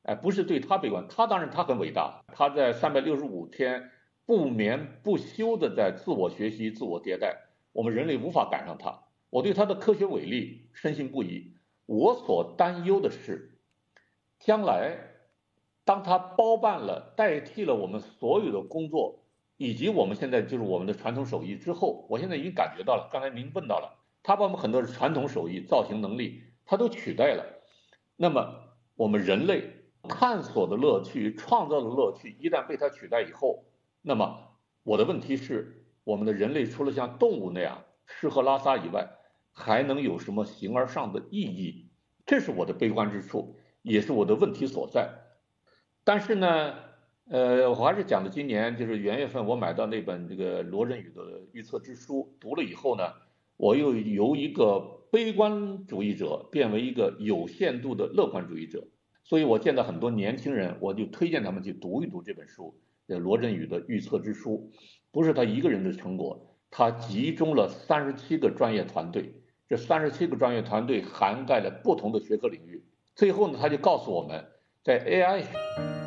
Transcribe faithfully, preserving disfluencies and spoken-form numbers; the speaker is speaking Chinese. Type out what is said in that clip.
哎，不是对他悲观，他当然他很伟大，他在三百六十五天不眠不休的在自我学习、自我迭代，我们人类无法赶上他。我对他的科学伟力深信不疑。我所担忧的是，将来当他包办了、代替了我们所有的工作，以及我们现在就是我们的传统手艺之后，我现在已经感觉到了，刚才您问到了，他把我们很多的传统手艺、造型能力，他都取代了。那么我们人类探索的乐趣、创造的乐趣，一旦被它取代以后，那么我的问题是，我们的人类除了像动物那样吃喝拉撒以外，还能有什么形而上的意义？这是我的悲观之处，也是我的问题所在。但是呢，呃，我还是讲的今年就是元月份我买到那本这个罗振宇的预测之书，读了以后呢，我又由一个悲观主义者变为一个有限度的乐观主义者。所以我见到很多年轻人，我就推荐他们去读一读这本书，呃，罗振宇的预测之书，不是他一个人的成果，他集中了三十七个专业团队，这三十七个专业团队涵盖了不同的学科领域。最后呢，他就告诉我们，在 A I